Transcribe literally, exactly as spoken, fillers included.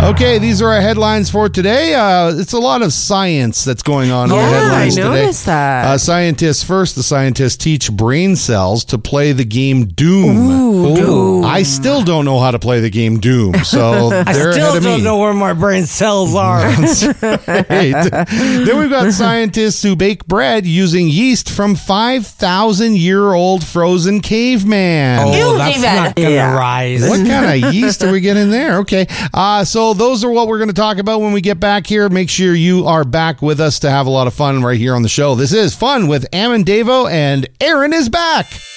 Okay, these are our headlines for today. Uh, it's a lot of science that's going on in Yeah, the headlines I today. noticed that. Uh, scientists first, the scientists teach brain cells to play the game Doom. Ooh, Doom. I still don't know how to play the game Doom, so I they're still ahead of don't me. know where my brain cells are. Right. Then we've got scientists who bake bread using yeast from five thousand year old frozen caveman. Oh, Ew, that's David. not going to Yeah. rise. What kind of yeast are we getting there? Okay. Uh, so those are what we're going to talk about when we get back here. Make sure you are back with us to have a lot of fun right here on the show. This is Fun with Ammon Davo, and Aaron is back.